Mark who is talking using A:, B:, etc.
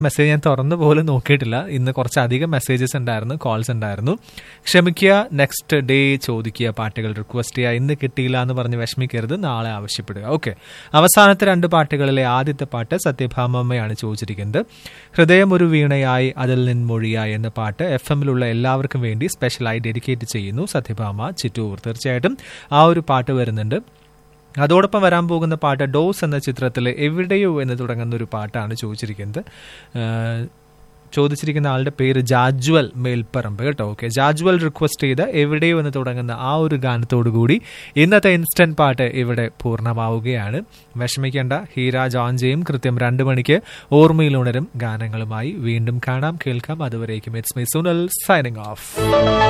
A: Message ഞാൻ തുറന്നു പോലും നോക്കിയിട്ടില്ല. ഇന്ന് കുറച്ചധികം മെസ്സേജസ് ഉണ്ടായിരുന്നു, കോൾസ് ഉണ്ടായിരുന്നു. ക്ഷമിക്കുക, നെക്സ്റ്റ് ഡേ ചോദിക്കുക, പാട്ടുകൾ റിക്വസ്റ്റ് ചെയ്യുക. ഇന്ന് കിട്ടിയില്ല എന്ന് പറഞ്ഞ് വിഷമിക്കരുത്, നാളെ ആവശ്യപ്പെടുക. ഓക്കെ, അവസാനത്തെ 2 പാട്ടുകളിലെ ആദ്യത്തെ പാട്ട് സത്യഭാമമ്മയാണ് ചോദിച്ചിരിക്കുന്നത്. ഹൃദയം ഒരു വീണയായി അതിൽ നിൻമൊഴിയായി എന്ന പാട്ട് FM-ലുള്ള എല്ലാവർക്കും വേണ്ടി സ്പെഷ്യലായി ഡെഡിക്കേറ്റ് ചെയ്യുന്നു സത്യഭാമ ചിറ്റൂർ. തീർച്ചയായിട്ടും ആ ഒരു പാട്ട് വരുന്നുണ്ട്. അതോടൊപ്പം വരാൻ പോകുന്ന പാട്ട് ഡോസ് എന്ന ചിത്രത്തിലെ എവിടെയോ എന്ന് തുടങ്ങുന്ന ഒരു പാട്ടാണ് ചോദിച്ചിരിക്കുന്നത്. ചോദിച്ചിരിക്കുന്ന ആളുടെ പേര് ജാജ്വൽ മേൽപ്പറമ്പ് കേട്ടോ. ഓക്കെ, ജാജ്വൽ റിക്വസ്റ്റ് ചെയ്ത എവിടെയോ എന്ന് തുടങ്ങുന്ന ആ ഒരു ഗാനത്തോടു കൂടി ഇന്നത്തെ ഇൻസ്റ്റന്റ് പാട്ട് ഇവിടെ പൂർണ്ണമാവുകയാണ്. വിഷമിക്കേണ്ട, ഹീര ജോൺജയും കൃത്യം 2 മണിക്ക് ഓർമ്മയിലുണരും ഗാനങ്ങളുമായി വീണ്ടും കാണാം, കേൾക്കാം. അതുവരേക്കും it's me Sunal signing off.